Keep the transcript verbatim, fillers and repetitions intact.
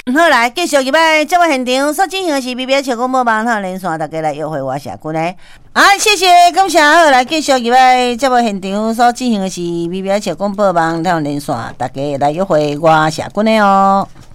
好来，继续入来节目现场所进行的是 B B S 笑广播网哈连线，大家来约会我社群的。啊，谢谢，感谢好来继续入来节目现场所进行的是 B B S 笑广播网哈连线，大家来约会我社群的哦。